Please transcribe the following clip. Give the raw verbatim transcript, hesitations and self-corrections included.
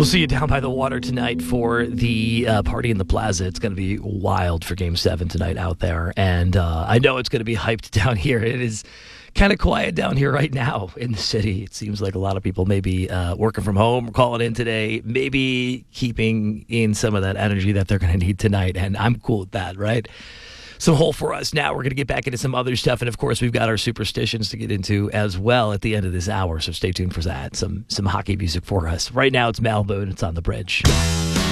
We'll see you down by the water tonight for the uh, party in the plaza. It's going to be wild for Game seven tonight out there. And uh, I know it's going to be hyped down here. It is kind of quiet down here right now in the city. It seems like a lot of people may be uh, working from home, calling in today, maybe keeping in some of that energy that they're going to need tonight. And I'm cool with that, right? Some whole for us now. We're going to get back into some other stuff. And, of course, we've got our superstitions to get into as well at the end of this hour. So stay tuned for that. Some some hockey music for us. Right now it's Malibu and it's On the Bridge.